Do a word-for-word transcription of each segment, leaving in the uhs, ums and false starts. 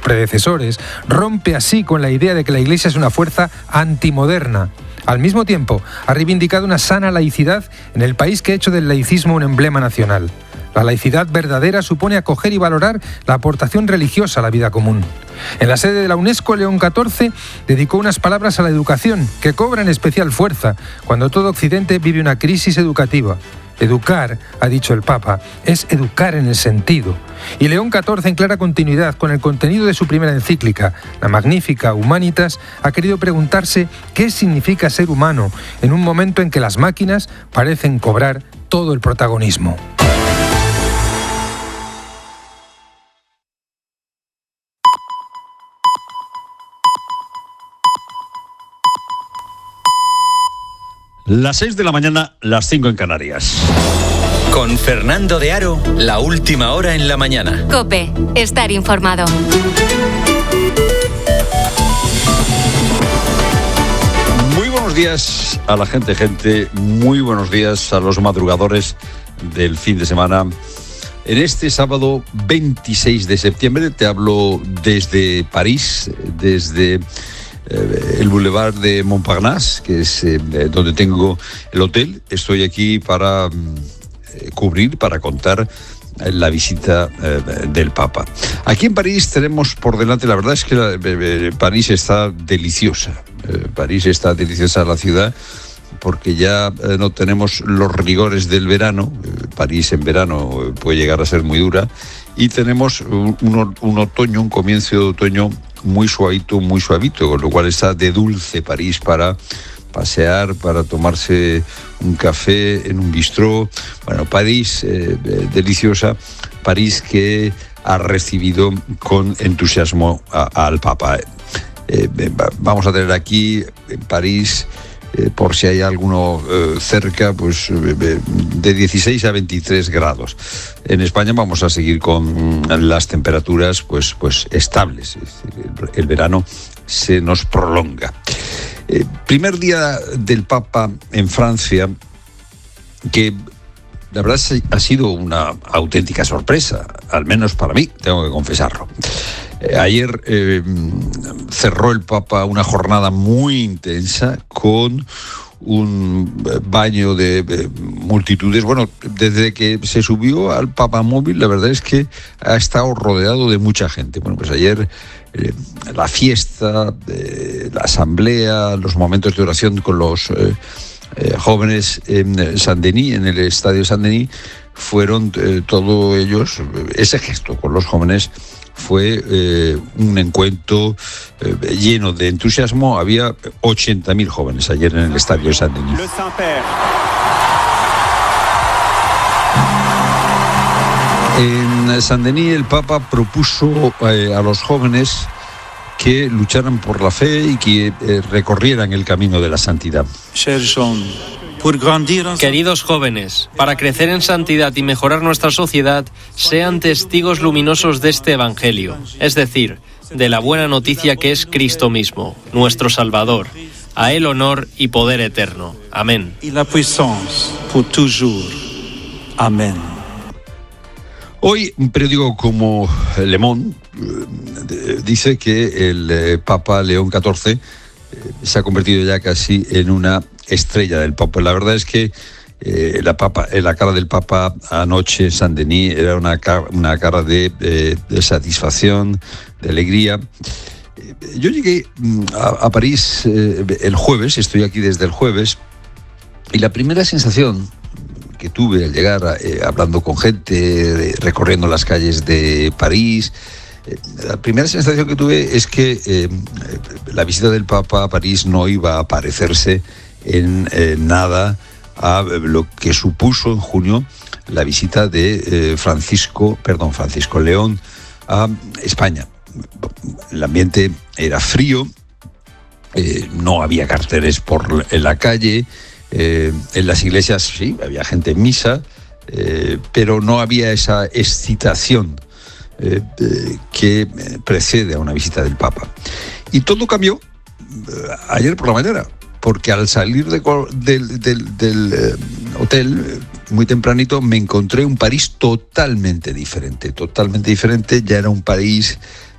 predecesores, rompe así con la idea de que la Iglesia es una fuerza antimoderna. Al mismo tiempo, ha reivindicado una sana laicidad en el país que ha hecho del laicismo un emblema nacional. La laicidad verdadera supone acoger y valorar la aportación religiosa a la vida común. En la sede de la UNESCO, León catorce dedicó unas palabras a la educación, que cobran especial fuerza cuando todo Occidente vive una crisis educativa. Educar, ha dicho el Papa, es educar en el sentido. Y León catorce, en clara continuidad con el contenido de su primera encíclica, la Magnificat Humanitas, ha querido preguntarse qué significa ser humano en un momento en que las máquinas parecen cobrar todo el protagonismo. Las seis de la mañana, las cinco en Canarias. Con Fernando de Aro, la última hora en la mañana. COPE, estar informado. Muy buenos días a la gente, gente. Muy buenos días a los madrugadores del fin de semana. En este sábado veintiséis de septiembre te hablo desde París, desde el Boulevard de Montparnasse, que es eh, donde tengo el hotel. Estoy aquí para eh, cubrir, para contar la visita eh, del Papa. Aquí en París tenemos por delante, la verdad es que la, eh, París está deliciosa. Eh, París está deliciosa la ciudad, porque ya eh, no tenemos los rigores del verano. Eh, París en verano eh, puede llegar a ser muy dura. Y tenemos un, un, un otoño, un comienzo de otoño muy suavito, muy suavito, con lo cual está de dulce París para pasear, para tomarse un café en un bistró. Bueno, París eh, eh, deliciosa, París que ha recibido con entusiasmo a, al Papa. Eh, eh, vamos a tener aquí en París, eh, por si hay alguno eh, cerca, pues eh, de dieciséis a veintitrés grados. En España vamos a seguir con las temperaturas pues, pues estables. El, el verano se nos prolonga. Eh, primer día del Papa en Francia, que la verdad ha sido una auténtica sorpresa, al menos para mí, tengo que confesarlo. Eh, ayer eh, cerró el Papa una jornada muy intensa con un baño de, de multitudes. Bueno, desde que se subió al Papamóvil, la verdad es que ha estado rodeado de mucha gente. Bueno, pues ayer eh, la fiesta, eh, la asamblea, los momentos de oración con los eh, eh, jóvenes en Saint-Denis, en el estadio Saint-Denis, fueron eh, todos ellos, ese gesto con los jóvenes fue eh, un encuentro eh, lleno de entusiasmo. Había ochenta mil jóvenes ayer en el estadio de Saint-Denis. En Saint-Denis el Papa propuso eh, a los jóvenes que lucharan por la fe y que eh, recorrieran el camino de la santidad. Queridos jóvenes, para crecer en santidad y mejorar nuestra sociedad, sean testigos luminosos de este Evangelio, es decir, de la buena noticia que es Cristo mismo, nuestro Salvador. A Él honor y poder eterno. Amén. Y la puissance pour toujours. Amén. Hoy un periódico como Le Monde eh, dice que el eh, Papa León catorce eh, se ha convertido ya casi en una estrella del Papa. La verdad es que eh, la, papa, eh, la cara del Papa anoche en Saint-Denis era una, una cara de, eh, de satisfacción, de alegría. Eh, yo llegué a, a París eh, el jueves, estoy aquí desde el jueves, y la primera sensación que tuve al llegar, eh, hablando con gente, eh, recorriendo las calles de París, eh, la primera sensación que tuve es que eh, la visita del Papa a París no iba a parecerse en eh, nada a lo que supuso en junio la visita de eh, Francisco, perdón, Francisco León a España. El ambiente era frío, eh, no había carteles por en la calle, eh, en las iglesias sí, había gente en misa, eh, pero no había esa excitación eh, eh, que precede a una visita del Papa. Y todo cambió eh, ayer por la mañana, porque al salir de, del, del, del eh, hotel eh, muy tempranito me encontré un París totalmente diferente, totalmente diferente. Ya era un París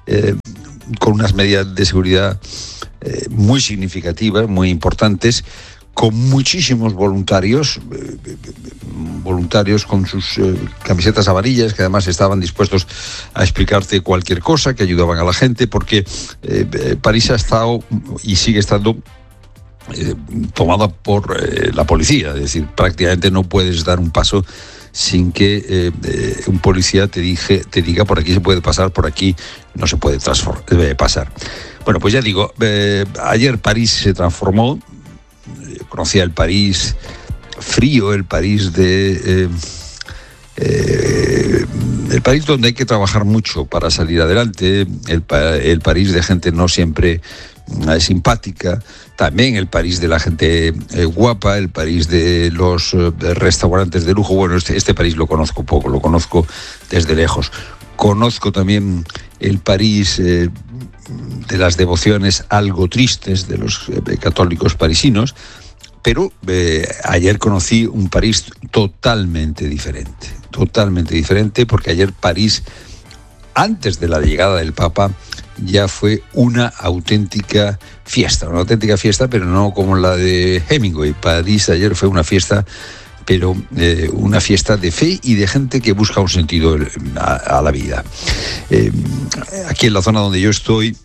eh, con unas medidas de seguridad eh, muy significativas, muy importantes, con muchísimos voluntarios, eh, voluntarios con sus eh, camisetas amarillas, que además estaban dispuestos a explicarte cualquier cosa, que ayudaban a la gente, porque eh, París ha estado y sigue estando eh, tomada por eh, la policía, es decir, prácticamente no puedes dar un paso sin que eh, eh, un policía te, dije, te diga por aquí se puede pasar, por aquí no se puede eh, pasar. Bueno, pues ya digo, eh, ayer París se transformó. Conocía el París frío, el París de eh, eh, el París donde hay que trabajar mucho para salir adelante, el, el París de gente no siempre eh, simpática, también el París de la gente eh, guapa, el París de los eh, restaurantes de lujo. Bueno, este, este París lo conozco poco, lo conozco desde lejos. Conozco también el París eh, de las devociones algo tristes de los eh, católicos parisinos. Pero eh, ayer conocí un París totalmente diferente, totalmente diferente, porque ayer París, antes de la llegada del Papa, ya fue una auténtica fiesta, una auténtica fiesta, pero no como la de Hemingway. París ayer fue una fiesta, pero eh, una fiesta de fe y de gente que busca un sentido a, a la vida. Eh, aquí en la zona donde yo estoy,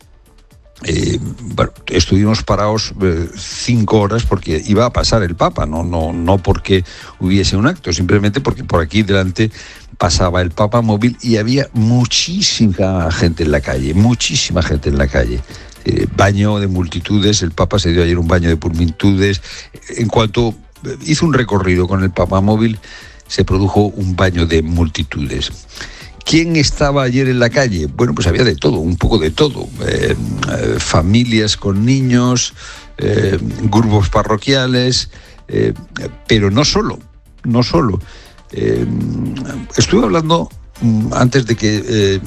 Eh, bueno, estuvimos parados eh, cinco horas porque iba a pasar el Papa, no, no, no porque hubiese un acto, simplemente porque por aquí delante pasaba el Papa móvil y había muchísima gente en la calle, muchísima gente en la calle. Eh, baño de multitudes, el Papa se dio ayer un baño de multitudes. En cuanto hizo un recorrido con el Papa móvil, se produjo un baño de multitudes. ¿Quién estaba ayer en la calle? Bueno, pues había de todo, un poco de todo. Eh, eh, familias con niños, eh, grupos parroquiales, eh, pero no solo, no solo. Eh, estuve hablando antes de que eh,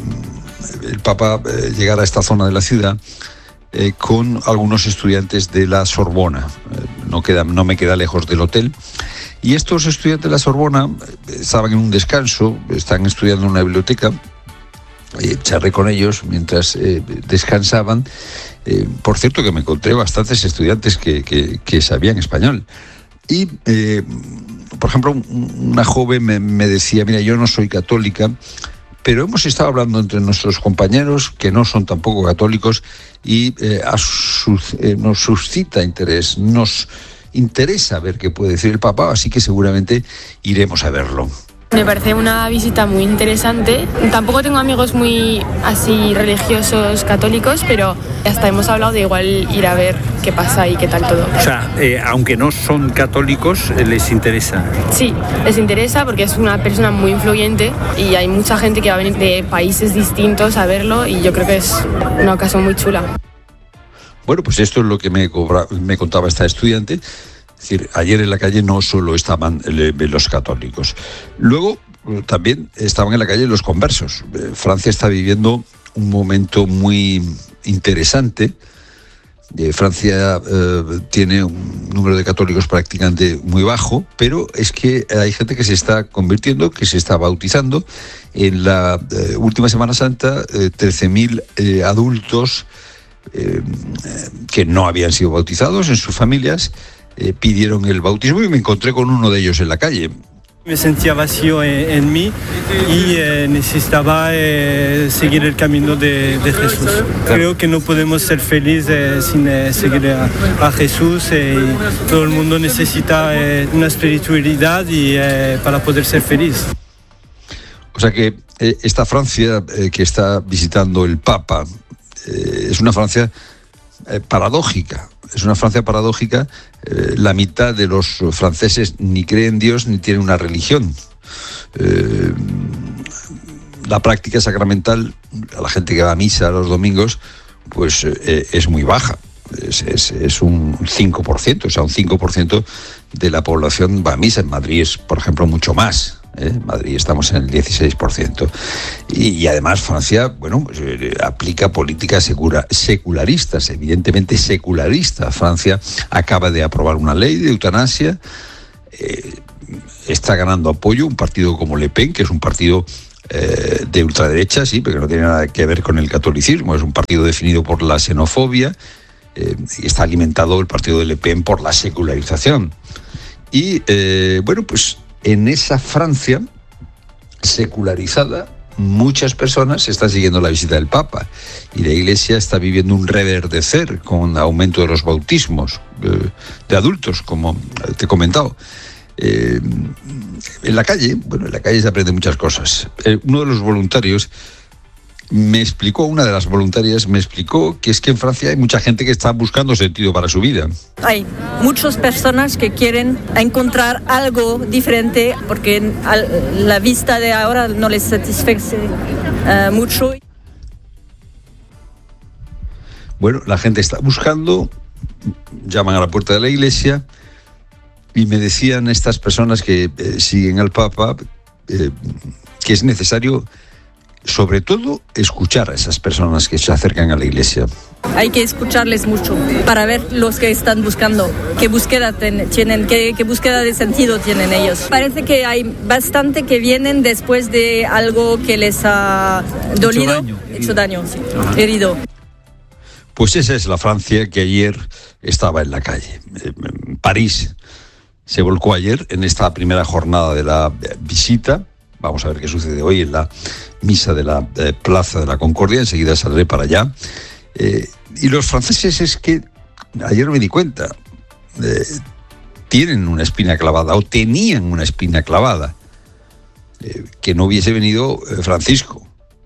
el Papa eh, llegara a esta zona de la ciudad eh, con algunos estudiantes de la Sorbona. Eh, no, queda, no me queda lejos del hotel. Y estos estudiantes de la Sorbona estaban en un descanso, están estudiando en una biblioteca, eh, charlé con ellos mientras eh, descansaban. Eh, por cierto que me encontré bastantes estudiantes que, que, que sabían español. Y, eh, por ejemplo, una joven me, me decía, mira, yo no soy católica, pero hemos estado hablando entre nuestros compañeros que no son tampoco católicos y eh, a sus, eh, nos suscita interés, nos interesa ver qué puede decir el Papa, así que seguramente iremos a verlo. Me parece una visita muy interesante. Tampoco tengo amigos muy así religiosos católicos, pero hasta hemos hablado de igual ir a ver qué pasa y qué tal todo. O sea, eh, aunque no son católicos, eh, les interesa. Sí, les interesa porque es una persona muy influyente y hay mucha gente que va a venir de países distintos a verlo y yo creo que es una ocasión muy chula. Bueno, pues esto es lo que me, cobra, me contaba esta estudiante. Es decir, ayer en la calle no solo estaban los católicos. Luego también estaban en la calle los conversos. Francia está viviendo un momento muy interesante. Francia eh, tiene un número de católicos prácticamente muy bajo, pero es que hay gente que se está convirtiendo, que se está bautizando. En la eh, última Semana Santa, eh, trece mil eh, adultos Eh, que no habían sido bautizados en sus familias eh, pidieron el bautismo y me encontré con uno de ellos en la calle. Me sentía vacío en, en mí y eh, necesitaba eh, seguir el camino de, de Jesús. Creo que no podemos ser felices eh, sin eh, seguir a, a Jesús eh, y todo el mundo necesita eh, una espiritualidad y, eh, para poder ser feliz. O sea que eh, esta Francia eh, que está visitando el Papa Eh, es una Francia eh, paradójica, es una Francia paradójica. Eh, la mitad de los franceses ni creen en Dios ni tienen una religión. Eh, la práctica sacramental, a la gente que va a misa los domingos, pues eh, es muy baja. Es, es, es un cinco por ciento, o sea, un cinco por ciento de la población va a misa. En Madrid es, por ejemplo, mucho más. En Madrid estamos en el dieciséis por ciento. Y, y además Francia, bueno, pues, eh, aplica políticas secura, secularistas, evidentemente secularistas. Francia acaba de aprobar una ley de eutanasia. Eh, está ganando apoyo un partido como Le Pen, que es un partido eh, de ultraderecha, sí, pero que no tiene nada que ver con el catolicismo. Es un partido definido por la xenofobia eh, y está alimentado el partido de Le Pen por la secularización. Y, eh, bueno, pues en esa Francia secularizada, muchas personas están siguiendo la visita del Papa y la Iglesia está viviendo un reverdecer con aumento de los bautismos eh, de adultos, como te he comentado. Eh, en la calle, bueno, en la calle se aprende muchas cosas. Eh, uno de los voluntarios me explicó, una de las voluntarias me explicó que es que en Francia hay mucha gente que está buscando sentido para su vida. Hay muchas personas que quieren encontrar algo diferente porque la vista de ahora no les satisface uh, mucho. Bueno, la gente está buscando, llaman a la puerta de la iglesia y me decían estas personas que eh, siguen al Papa eh, que es necesario, sobre todo, escuchar a esas personas que se acercan a la iglesia. Hay que escucharles mucho para ver los que están buscando, qué búsqueda ten, tienen, qué, qué búsqueda de sentido tienen ellos. Parece que hay bastante que vienen después de algo que les ha dolido, hecho daño, hecho daño sí, herido. Pues esa es la Francia que ayer estaba en la calle. En París se volcó ayer en esta primera jornada de la visita. Vamos a ver qué sucede hoy en la misa de la eh, Plaza de la Concordia. Enseguida saldré para allá. Eh, y los franceses, es que ayer me di cuenta, eh, tienen una espina clavada, o tenían una espina clavada, eh, que no hubiese venido eh, Francisco.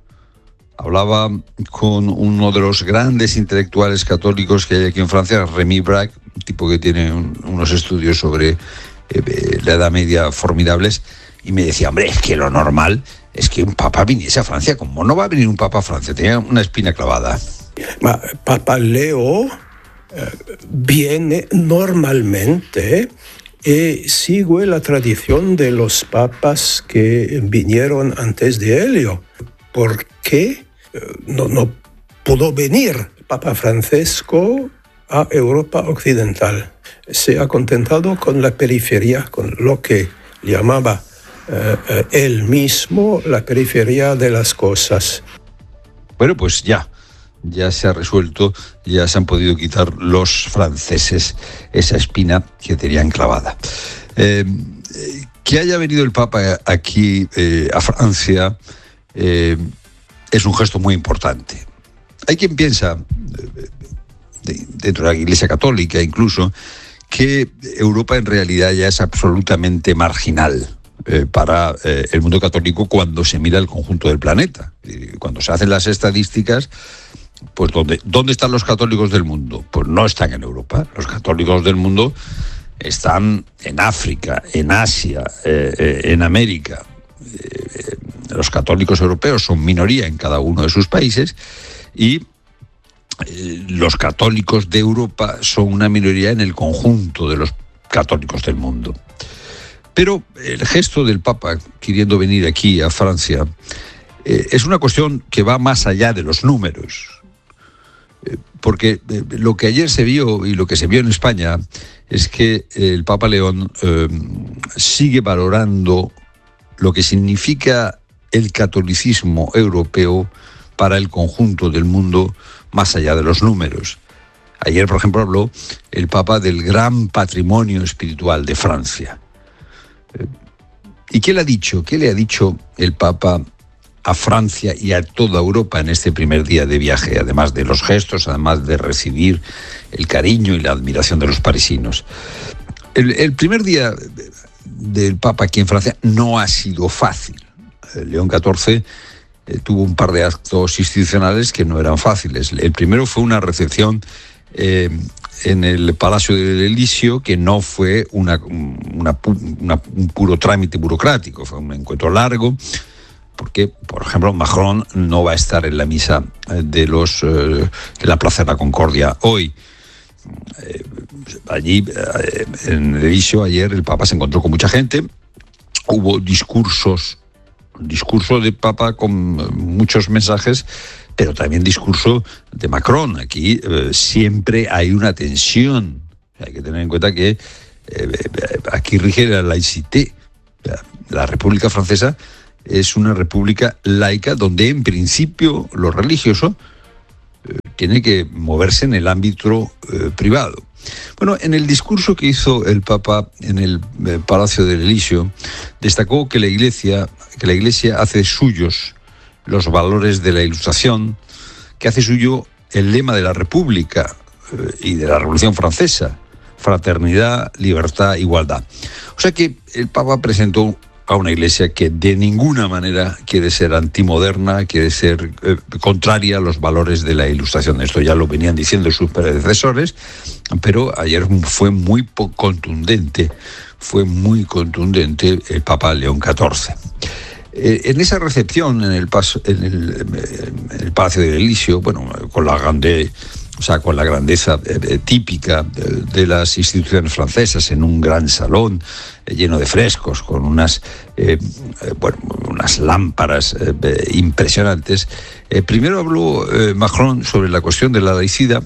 Hablaba con uno de los grandes intelectuales católicos que hay aquí en Francia, Rémi Braque, un tipo que tiene un, unos estudios sobre eh, la Edad Media formidables, y me decía, hombre, es que lo normal es que un papa viniese a Francia. ¿Cómo no va a venir un papa a Francia? Tenía una espina clavada. Ma Papa Leo eh, viene normalmente y sigue la tradición de los papas que vinieron antes de Helio. ¿Por qué eh, no, no pudo venir el Papa Francisco a Europa Occidental? Se ha contentado con la periferia, con lo que llamaba eh, eh, él mismo la periferia de las cosas. Bueno, pues ya, ya se ha resuelto, ya se han podido quitar los franceses esa espina que tenían clavada. Eh, que haya venido el Papa aquí eh, a Francia eh, es un gesto muy importante. Hay quien piensa, eh, dentro de la Iglesia Católica incluso, que Europa en realidad ya es absolutamente marginal eh, para eh, el mundo católico cuando se mira el conjunto del planeta. Y cuando se hacen las estadísticas, pues ¿dónde, ¿dónde están los católicos del mundo? Pues no están en Europa. Los católicos del mundo están en África, en Asia, eh, eh, en América. Eh, los católicos europeos son minoría en cada uno de sus países y los católicos de Europa son una minoría en el conjunto de los católicos del mundo. Pero el gesto del Papa queriendo venir aquí a Francia eh, es una cuestión que va más allá de los números. Eh, porque eh, lo que ayer se vio y lo que se vio en España es que el Papa León eh, sigue valorando lo que significa el catolicismo europeo para el conjunto del mundo, más allá de los números. Ayer, por ejemplo, habló el Papa del gran patrimonio espiritual de Francia. ¿Y qué le ha dicho? ¿Qué le ha dicho el Papa a Francia y a toda Europa en este primer día de viaje, además de los gestos, además de recibir el cariño y la admiración de los parisinos? El, el primer día del Papa aquí en Francia no ha sido fácil. León catorce Eh, tuvo un par de actos institucionales que no eran fáciles. El primero fue una recepción eh, en el Palacio del Elíseo, que no fue una, una, una, un puro trámite burocrático, fue un encuentro largo, porque, por ejemplo, Macron no va a estar en la misa de, los, eh, de la Plaza de la Concordia hoy. Eh, allí, eh, en el Elíseo, ayer el Papa se encontró con mucha gente, hubo discursos discurso de Papa con muchos mensajes, pero también discurso de Macron. Aquí eh, siempre hay una tensión. Hay que tener en cuenta que eh, aquí rige la laïcité. La República Francesa es una república laica donde en principio lo religioso eh, tiene que moverse en el ámbito eh, privado. Bueno, en el discurso que hizo el Papa en el eh, Palacio del Elíseo, destacó que la Iglesia, que la Iglesia hace suyos los valores de la Ilustración, que hace suyo el lema de la República eh, y de la Revolución Francesa: fraternidad, libertad, igualdad. O sea que el Papa presentó a una Iglesia que de ninguna manera quiere ser antimoderna, quiere ser eh, contraria a los valores de la Ilustración. Esto ya lo venían diciendo sus predecesores, pero ayer fue muy contundente, fue muy contundente el Papa León catorce. Eh, en esa recepción en el, paso, en el, en el Palacio del Elíseo, bueno, con la grande, o sea, con la grandeza eh, típica de, de las instituciones francesas, en un gran salón eh, lleno de frescos, con unas, eh, eh, bueno, unas lámparas eh, impresionantes. Eh, primero habló eh, Macron sobre la cuestión de la laicidad,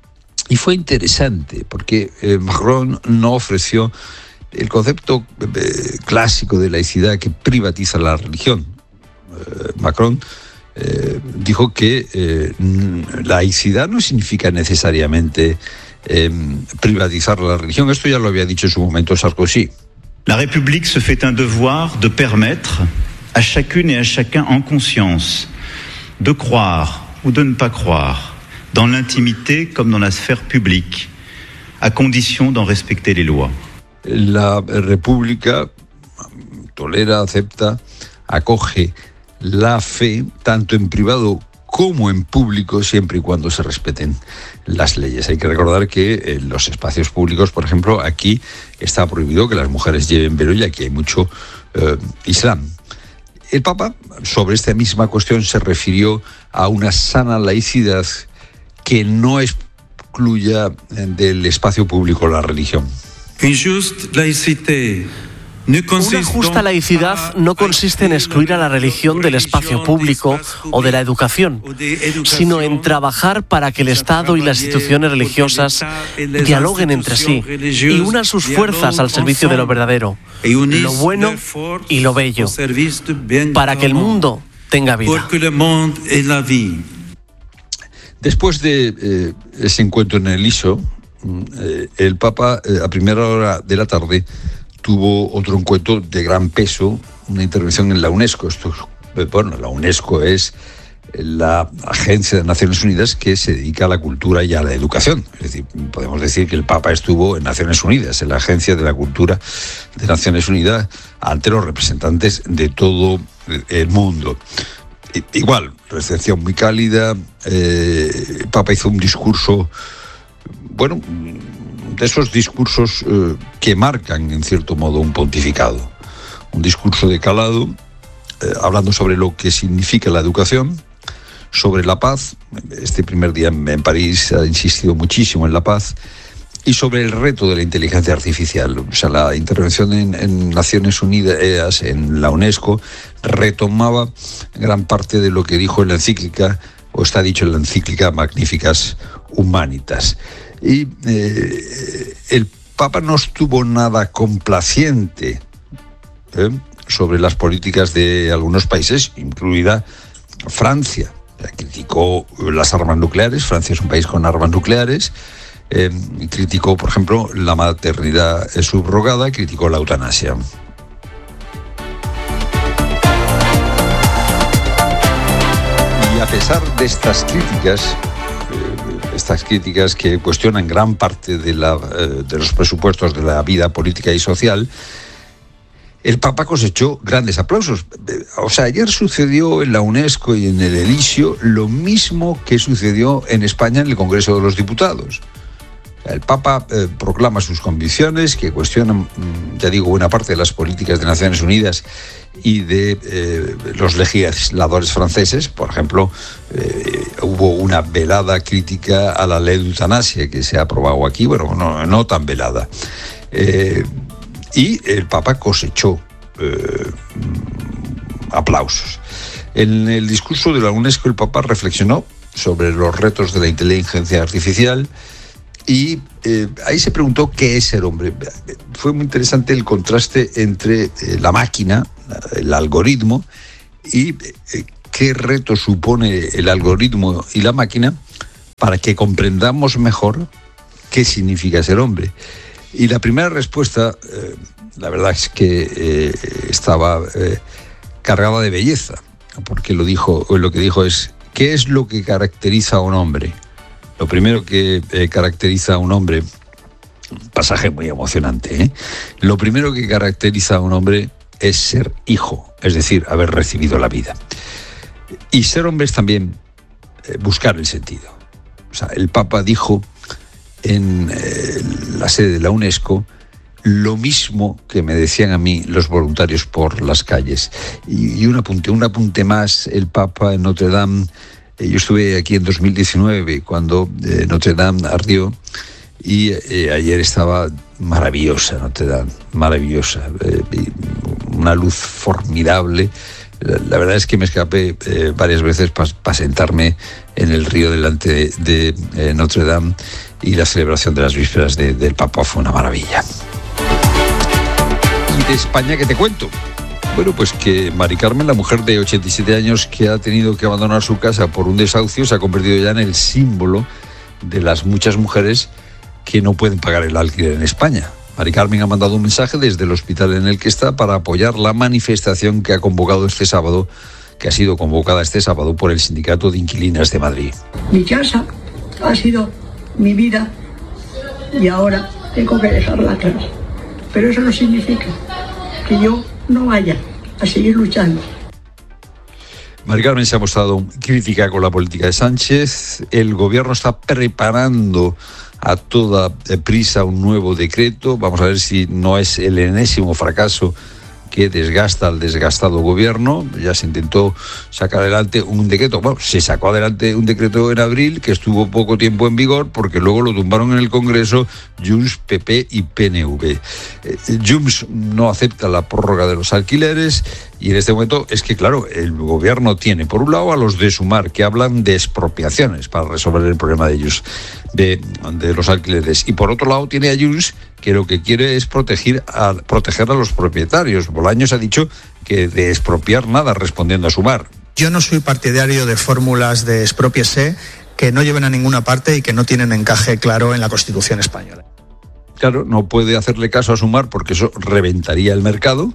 y fue interesante porque eh, Macron no ofreció el concepto eh, clásico de laicidad que privatiza la religión. Eh, Macron Eh, dijo que eh, laicidad no significa necesariamente eh, privatizar la religión. Esto ya lo había dicho en su momento Sarkozy. La République se fait un devoir de permettre à chacune et à chacun en conscience de croire ou de ne pas croire dans l'intimité comme dans la sphère publique, à condition d'en respecter les lois. La República tolera, acepta, acoge la fe, tanto en privado como en público, siempre y cuando se respeten las leyes. Hay que recordar que en los espacios públicos, por ejemplo, aquí está prohibido que las mujeres lleven velo, y aquí hay mucho eh, islam. El Papa, sobre esta misma cuestión, se refirió a una sana laicidad que no excluya del espacio público la religión. Une juste laïcité. Una justa laicidad no consiste en excluir a la religión del espacio público o de la educación, sino en trabajar para que el Estado y las instituciones religiosas dialoguen entre sí y unan sus fuerzas al servicio de lo verdadero, lo bueno y lo bello, para que el mundo tenga vida. Después de eh, ese encuentro en el Elíseo, eh, el Papa eh, a primera hora de la tarde tuvo otro encuentro de gran peso, una intervención en la UNESCO. Esto, bueno, la UNESCO es la agencia de Naciones Unidas que se dedica a la cultura y a la educación. Es decir, podemos decir que el Papa estuvo en Naciones Unidas, en la agencia de la cultura de Naciones Unidas, ante los representantes de todo el mundo. Igual, recepción muy cálida. Eh, el Papa hizo un discurso, bueno, de esos discursos eh, que marcan, en cierto modo, un pontificado. Un discurso de calado, eh, hablando sobre lo que significa la educación, sobre la paz. Este primer día en París ha insistido muchísimo en la paz, y sobre el reto de la inteligencia artificial. O sea, la intervención en, en Naciones Unidas, en la UNESCO, retomaba gran parte de lo que dijo en la encíclica, o está dicho en la encíclica Magnificas Humanitas. Y eh, el Papa no estuvo nada complaciente ¿eh? sobre las políticas de algunos países, incluida Francia. Criticó las armas nucleares. Francia es un país con armas nucleares. Eh, criticó, por ejemplo, la maternidad subrogada, criticó la eutanasia. Y a pesar de estas críticas, estas críticas que cuestionan gran parte de, la, de los presupuestos de la vida política y social, el Papa cosechó grandes aplausos. O sea, ayer sucedió en la UNESCO y en el Elíseo lo mismo que sucedió en España en el Congreso de los Diputados. El Papa eh, proclama sus convicciones, que cuestionan, ya digo, buena parte de las políticas de Naciones Unidas y de eh, los legisladores franceses. Por ejemplo, eh, hubo una velada crítica a la ley de eutanasia que se ha aprobado aquí, bueno, no, no tan velada. Eh, y el Papa cosechó eh, aplausos. En el discurso de la UNESCO, el Papa reflexionó sobre los retos de la inteligencia artificial. Y eh, ahí se preguntó qué es el hombre. Fue muy interesante el contraste entre eh, la máquina, el algoritmo, y eh, qué reto supone el algoritmo y la máquina para que comprendamos mejor qué significa ser hombre. Y la primera respuesta, eh, la verdad es que eh, estaba eh, cargada de belleza, porque lo, dijo, lo que dijo es, ¿qué es lo que caracteriza a un hombre? Lo primero que eh, caracteriza a un hombre, un pasaje muy emocionante, ¿eh? Lo primero que caracteriza a un hombre es ser hijo, es decir, haber recibido la vida. Y ser hombre es también eh, buscar el sentido. O sea, el Papa dijo en eh, la sede de la UNESCO lo mismo que me decían a mí los voluntarios por las calles. Y, y un apunte, un apunte más, el Papa en Notre Dame. Eh, yo estuve aquí en dos mil diecinueve cuando eh, Notre Dame ardió y eh, ayer estaba maravillosa Notre Dame, maravillosa, eh, una luz formidable. La, la verdad es que me escapé eh, varias veces para pa sentarme en el río delante de, de eh, Notre Dame, y la celebración de las vísperas de, del Papa fue una maravilla. ¿Y de España qué te cuento? Bueno, pues que Mari Carmen, la mujer de ochenta y siete años que ha tenido que abandonar su casa por un desahucio, se ha convertido ya en el símbolo de las muchas mujeres que no pueden pagar el alquiler en España. Mari Carmen ha mandado un mensaje desde el hospital en el que está para apoyar la manifestación que ha convocado este sábado, que ha sido convocada este sábado por el Sindicato de Inquilinas de Madrid. Mi casa ha sido mi vida y ahora tengo que dejarla atrás. Pero eso no significa que yo no vaya a seguir luchando. Mari Carmen se ha mostrado crítica con la política de Sánchez. El gobierno está preparando a toda prisa un nuevo decreto. Vamos a ver si no es el enésimo fracaso que desgasta al desgastado gobierno. Ya se intentó sacar adelante un decreto. Bueno, se sacó adelante un decreto en abril que estuvo poco tiempo en vigor porque luego lo tumbaron en el Congreso Junts, P P y P N V. Eh, Junts no acepta la prórroga de los alquileres y en este momento es que, claro, el gobierno tiene por un lado a los de Sumar que hablan de expropiaciones para resolver el problema de ellos, de, de los alquileres, y por otro lado tiene a Junts que lo que quiere es proteger a, proteger a los propietarios. Bolaños ha dicho que de expropiar nada, respondiendo a Sumar. Yo no soy partidario de fórmulas de expropiese que no lleven a ninguna parte y que no tienen encaje claro en la Constitución española. Claro, no puede hacerle caso a Sumar porque eso reventaría el mercado.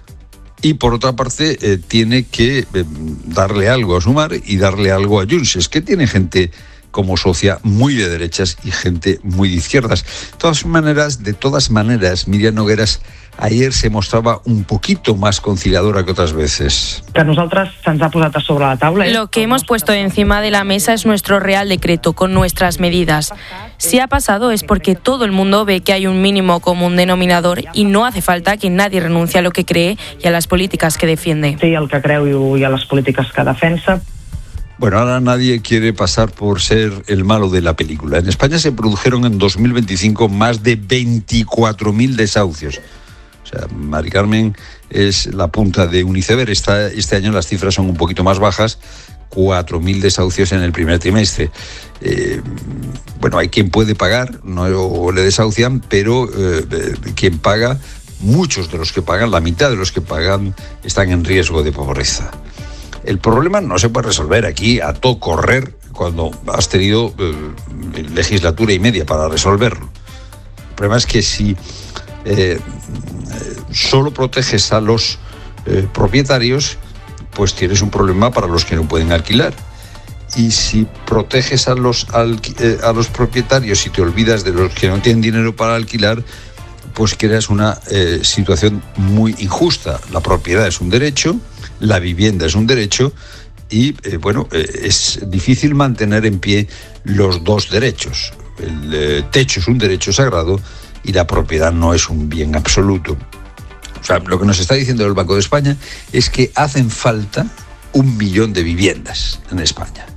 Y por otra parte, eh, tiene que eh, darle algo a Sumar y darle algo a Junts. Es que tiene gente como socia muy de derechas y gente muy de izquierdas. De todas maneras, de todas maneras, Miriam Nogueras ayer se mostraba un poquito más conciliadora que otras veces. Que a nosaltres se'ns ha posat a sobre la taula. Lo que hemos puesto encima de la mesa es nuestro Real Decreto con nuestras medidas. Si ha pasado es porque todo el mundo ve que hay un mínimo común denominador y no hace falta que nadie renuncie a lo que cree y a las políticas que defiende. Sí, el que creu i a les polítiques que defensa. Bueno, ahora nadie quiere pasar por ser el malo de la película. En España se produjeron en dos mil veinticinco más de veinticuatro mil desahucios. O sea, Mari Carmen es la punta de un iceberg. Esta, este año las cifras son un poquito más bajas, cuatro mil desahucios en el primer trimestre. Eh, bueno, hay quien puede pagar, no le desahucian, pero eh, quien paga, muchos de los que pagan, la mitad de los que pagan, están en riesgo de pobreza. El problema no se puede resolver aquí a todo correr cuando has tenido eh, legislatura y media para resolverlo. El problema es que si eh, solo proteges a los eh, propietarios, pues tienes un problema para los que no pueden alquilar. Y si proteges a los, alqui- eh, a los propietarios y te olvidas de los que no tienen dinero para alquilar, pues creas una eh, situación muy injusta. La propiedad es un derecho, la vivienda es un derecho y, eh, bueno, eh, es difícil mantener en pie los dos derechos. El eh, techo es un derecho sagrado y la propiedad no es un bien absoluto. O sea, lo que nos está diciendo el Banco de España es que hacen falta un millón de viviendas en España.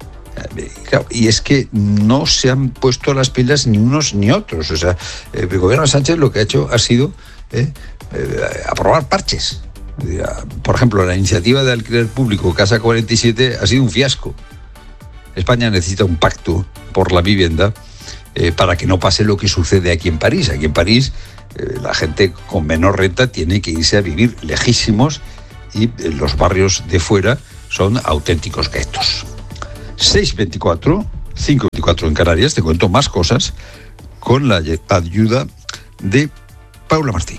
Y es que no se han puesto las pilas ni unos ni otros. O sea, el gobierno de Sánchez lo que ha hecho ha sido eh, eh, aprobar parches. Por ejemplo, la iniciativa de alquiler público Casa cuarenta y siete ha sido un fiasco. España necesita un pacto por la vivienda eh, para que no pase lo que sucede aquí en París. Aquí en París eh, la gente con menor renta tiene que irse a vivir lejísimos y los barrios de fuera son auténticos guetos. seis veinticuatro, cinco veinticuatro en Canarias. Te cuento más cosas con la ayuda de Paula Martín.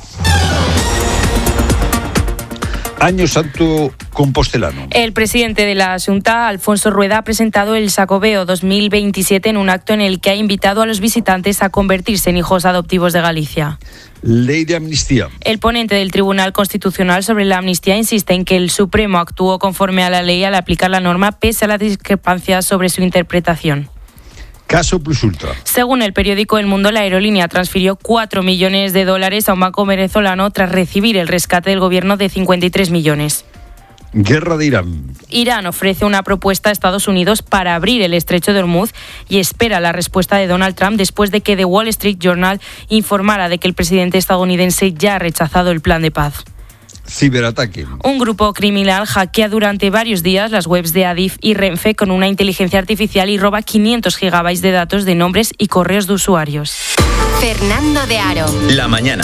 Año Santo compostelano. El presidente de la Xunta, Alfonso Rueda, ha presentado el Xacobeo dos mil veintisiete en un acto en el que ha invitado a los visitantes a convertirse en hijos adoptivos de Galicia. Ley de amnistía. El ponente del Tribunal Constitucional sobre la amnistía insiste en que el Supremo actuó conforme a la ley al aplicar la norma pese a las discrepancias sobre su interpretación. Caso Plus Ultra. Según el periódico El Mundo, la aerolínea transfirió cuatro millones de dólares a un banco venezolano tras recibir el rescate del gobierno de cincuenta y tres millones. Guerra de Irán. Irán ofrece una propuesta a Estados Unidos para abrir el estrecho de Hormuz y espera la respuesta de Donald Trump después de que The Wall Street Journal informara de que el presidente estadounidense ya ha rechazado el plan de paz. Ciberataque. Un grupo criminal hackea durante varios días las webs de Adif y Renfe con una inteligencia artificial y roba quinientos gigabytes de datos de nombres y correos de usuarios. Fernando de Aro. La mañana.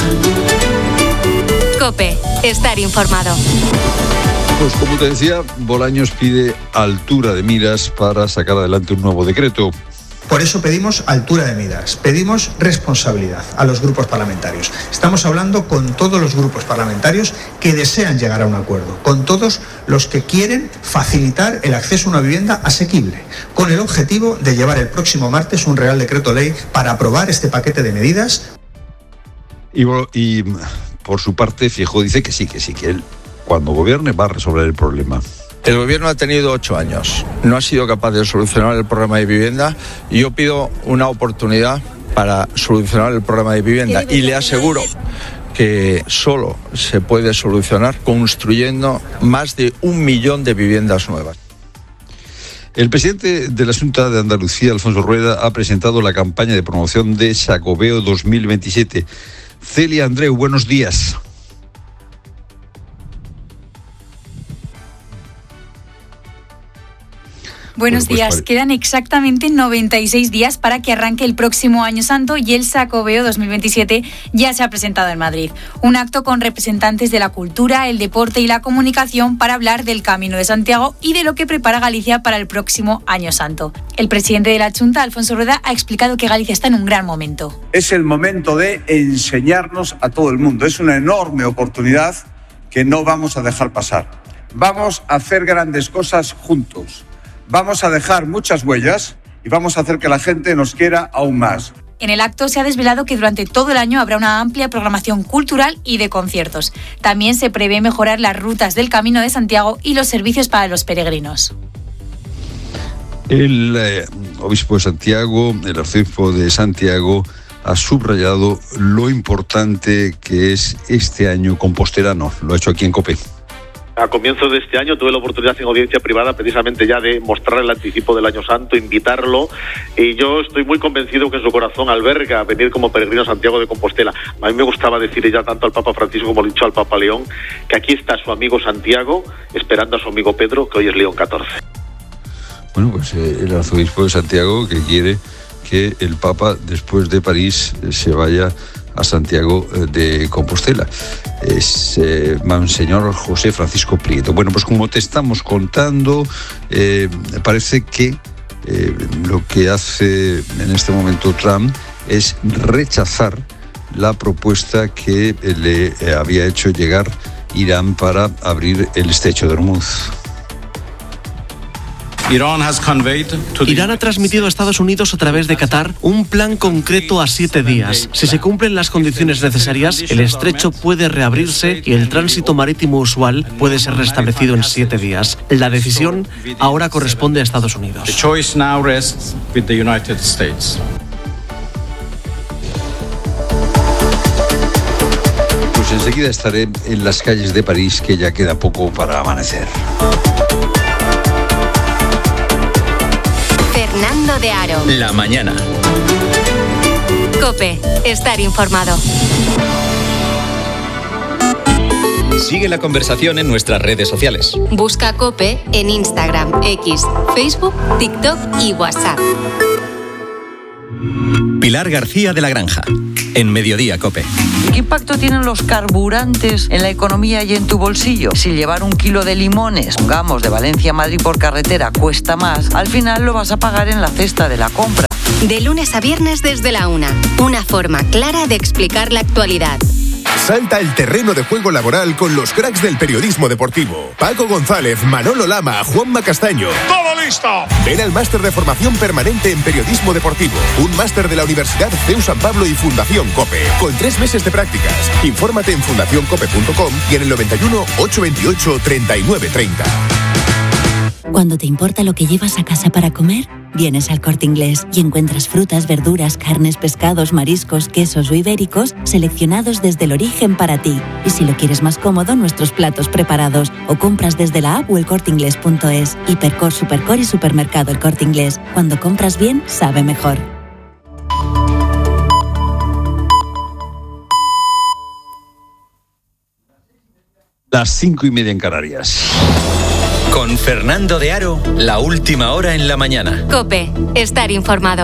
COPE. Estar informado. Pues como te decía, Bolaños pide altura de miras para sacar adelante un nuevo decreto. Por eso pedimos altura de miras, pedimos responsabilidad a los grupos parlamentarios. Estamos hablando con todos los grupos parlamentarios que desean llegar a un acuerdo, con todos los que quieren facilitar el acceso a una vivienda asequible, con el objetivo de llevar el próximo martes un Real Decreto Ley para aprobar este paquete de medidas. Y, y por su parte, Feijóo dice que sí, que sí, que él cuando gobierne va a resolver el problema. El gobierno ha tenido ocho años, no ha sido capaz de solucionar el problema de vivienda y yo pido una oportunidad para solucionar el problema de vivienda y le aseguro que solo se puede solucionar construyendo más de un millón de viviendas nuevas. El presidente de la Xunta de Andalucía, Alfonso Rueda, ha presentado la campaña de promoción de Xacobeo dos mil veintisiete. Celia Andreu, buenos días. Buenos bueno, pues días. vale. Quedan exactamente noventa y seis días para que arranque el próximo Año Santo y el Xacobeo dos mil veintisiete ya se ha presentado en Madrid. Un acto con representantes de la cultura, el deporte y la comunicación para hablar del Camino de Santiago y de lo que prepara Galicia para el próximo Año Santo. El presidente de la Xunta, Alfonso Rueda, ha explicado que Galicia está en un gran momento. Es el momento de enseñarnos a todo el mundo. Es una enorme oportunidad que no vamos a dejar pasar. Vamos a hacer grandes cosas juntos. Vamos a dejar muchas huellas y vamos a hacer que la gente nos quiera aún más. En el acto se ha desvelado que durante todo el año habrá una amplia programación cultural y de conciertos. También se prevé mejorar las rutas del Camino de Santiago y los servicios para los peregrinos. El eh, obispo de Santiago, el arzobispo de Santiago, ha subrayado lo importante que es este año compostelano. Lo ha hecho aquí en COPE. A comienzos de este año tuve la oportunidad en audiencia privada precisamente ya de mostrar el anticipo del Año Santo, invitarlo, y yo estoy muy convencido que en su corazón alberga venir como peregrino a Santiago de Compostela. A mí me gustaba decirle ya tanto al Papa Francisco como le he dicho al Papa León, que aquí está su amigo Santiago esperando a su amigo Pedro, que hoy es León catorce. Bueno, pues eh, el arzobispo de Santiago que quiere que el Papa después de París eh, se vaya a Santiago de Compostela. Es eh, Monseñor José Francisco Prieto. Bueno, pues como te estamos contando, eh, parece que eh, lo que hace en este momento Trump es rechazar la propuesta que le eh, había hecho llegar Irán para abrir el estrecho de Hormuz. Irán ha transmitido a Estados Unidos a través de Qatar un plan concreto a siete días. Si se cumplen las condiciones necesarias, el estrecho puede reabrirse y el tránsito marítimo usual puede ser restablecido en siete días. La decisión ahora corresponde a Estados Unidos. Pues enseguida estaré en las calles de París, que ya queda poco para amanecer. Fernando de Aro. La mañana. COPE. Estar informado. Sigue la conversación en nuestras redes sociales. Busca COPE en Instagram, X, Facebook, TikTok y WhatsApp. Pilar García de la Granja, en Mediodía COPE. ¿Qué impacto tienen los carburantes en la economía y en tu bolsillo? Si llevar un kilo de limones, pongamos, de Valencia a Madrid por carretera cuesta más, al final lo vas a pagar en la cesta de la compra. De lunes a viernes desde la una. Una forma clara de explicar la actualidad. Salta al terreno de juego laboral con los cracks del periodismo deportivo. Paco González, Manolo Lama, Juanma Castaño. ¡Todo listo! Ven al máster de formación permanente en periodismo deportivo. Un máster de la Universidad C E U San Pablo y Fundación COPE. Con tres meses de prácticas. Infórmate en fundación cope punto com y en el noventa y uno, ochocientos veintiocho, treinta y nueve treinta. Cuando te importa lo que llevas a casa para comer, vienes al Corte Inglés y encuentras frutas, verduras, carnes, pescados, mariscos, quesos o ibéricos seleccionados desde el origen para ti. Y si lo quieres más cómodo, nuestros platos preparados o compras desde la app o el corte inglés punto es. Hipercor, Supercor y Supermercado El Corte Inglés. Cuando compras bien, sabe mejor. Las cinco y media en Canarias. Con Fernando de Aro, la última hora en la mañana. COPE, estar informado.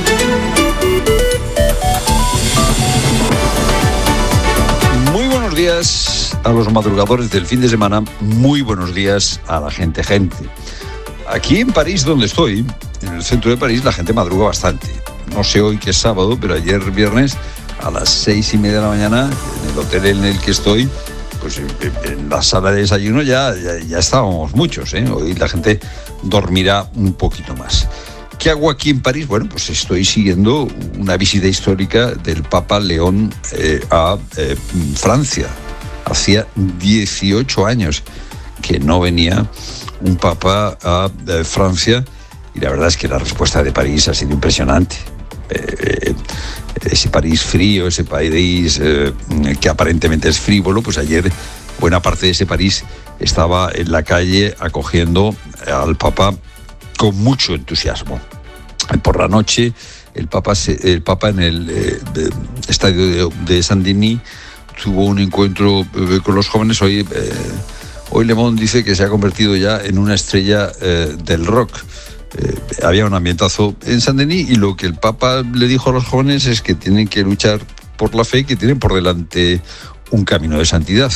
Muy buenos días a los madrugadores del fin de semana. Muy buenos días a la gente gente. Aquí en París, donde estoy, en el centro de París, la gente madruga bastante. No sé hoy que es sábado, pero ayer viernes a las seis y media de la mañana, en el hotel en el que estoy, pues en la sala de desayuno ya, ya, ya estábamos muchos, ¿eh? Hoy la gente dormirá un poquito más. ¿Qué hago aquí en París? Bueno, pues estoy siguiendo una visita histórica del Papa León eh, a eh, Francia. Hacía dieciocho años que no venía un Papa a eh, Francia y la verdad es que la respuesta de París ha sido impresionante. Eh, ese París frío, ese París eh, que aparentemente es frívolo, pues ayer buena parte de ese París estaba en la calle acogiendo al Papa con mucho entusiasmo. Por la noche el Papa, se, el Papa en el eh, estadio de, de Saint-Denis tuvo un encuentro eh, con los jóvenes. Hoy, eh, hoy Le Monde dice que se ha convertido ya en una estrella eh, del rock. Eh, había un ambientazo en Saint-Denis y lo que el Papa le dijo a los jóvenes es que tienen que luchar por la fe, que tienen por delante un camino de santidad.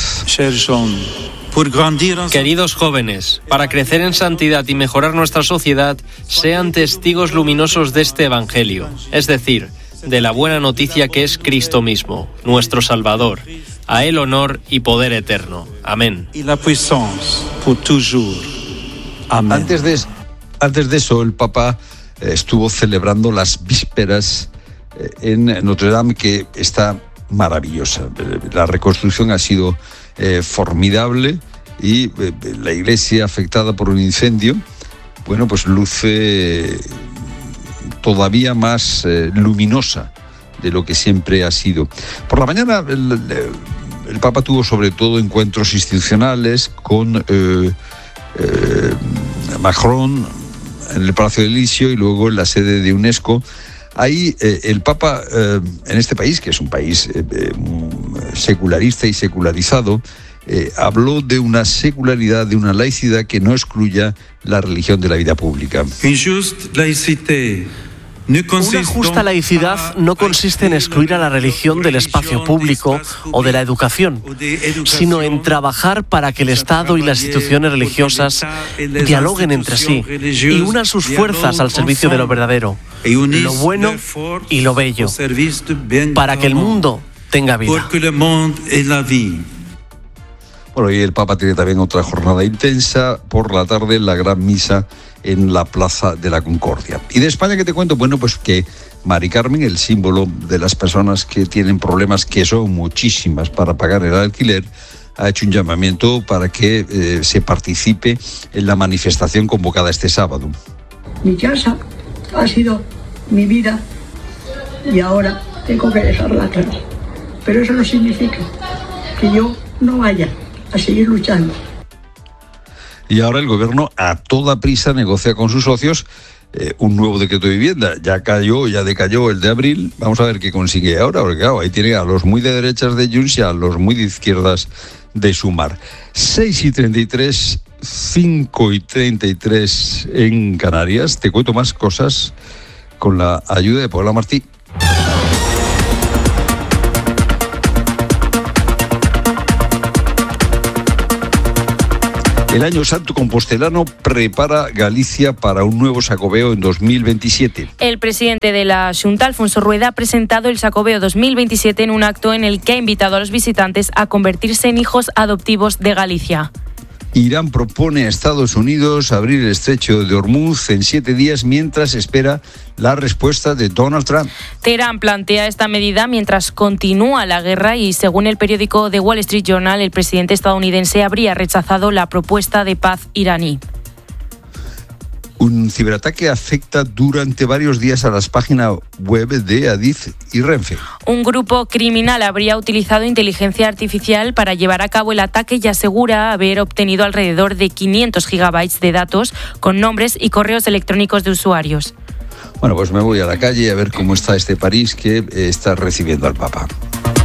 Queridos jóvenes, para crecer en santidad y mejorar nuestra sociedad, sean testigos luminosos de este Evangelio, es decir, de la buena noticia que es Cristo mismo, nuestro Salvador. A Él honor y poder eterno. Amén. Y la puissance pour toujours. Amén. Antes de Antes de eso, el Papa estuvo celebrando las vísperas en Notre Dame, que está maravillosa. La reconstrucción ha sido eh, formidable y eh, la iglesia afectada por un incendio, bueno, pues luce todavía más eh, luminosa de lo que siempre ha sido. Por la mañana, el, el Papa tuvo sobre todo encuentros institucionales con eh, eh, Macron en el Palacio de Elíseo y luego en la sede de UNESCO. Ahí eh, el Papa, eh, en este país, que es un país eh, eh, secularista y secularizado, eh, habló de una secularidad, de una laicidad que no excluya la religión de la vida pública. Una justa laicidad no consiste en excluir a la religión del espacio público o de la educación, sino en trabajar para que el Estado y las instituciones religiosas dialoguen entre sí y unan sus fuerzas al servicio de lo verdadero, lo bueno y lo bello, para que el mundo tenga vida. Bueno, y el Papa tiene también otra jornada intensa. Por la tarde, la gran misa en la Plaza de la Concordia. Y de España, ¿qué te cuento? Bueno, pues que Mari Carmen, el símbolo de las personas que tienen problemas, que son muchísimas para pagar el alquiler, ha hecho un llamamiento para que eh, se participe en la manifestación convocada este sábado. Mi casa ha sido mi vida y ahora tengo que dejarla atrás. Pero eso no significa que yo no vaya a seguir luchando. Y ahora el gobierno a toda prisa negocia con sus socios eh, un nuevo decreto de vivienda. Ya cayó, ya decayó el de abril. Vamos a ver qué consigue ahora, porque claro, ahí tiene a los muy de derechas de Junts y a los muy de izquierdas de Sumar. seis y treinta y tres, cinco y treinta y tres en Canarias. Te cuento más cosas con la ayuda de Paula Martí. El Año Santo compostelano prepara Galicia para un nuevo Xacobeo en dos mil veintisiete. El presidente de la Xunta, Alfonso Rueda, ha presentado el Xacobeo dos mil veintisiete en un acto en el que ha invitado a los visitantes a convertirse en hijos adoptivos de Galicia. Irán propone a Estados Unidos abrir el estrecho de Hormuz en siete días mientras espera la respuesta de Donald Trump. Teherán plantea esta medida mientras continúa la guerra y, según el periódico The Wall Street Journal, el presidente estadounidense habría rechazado la propuesta de paz iraní. Un ciberataque afecta durante varios días a las páginas web de Adif y Renfe. Un grupo criminal habría utilizado inteligencia artificial para llevar a cabo el ataque y asegura haber obtenido alrededor de quinientos gigabytes de datos con nombres y correos electrónicos de usuarios. Bueno, pues me voy a la calle a ver cómo está este París que está recibiendo al Papa.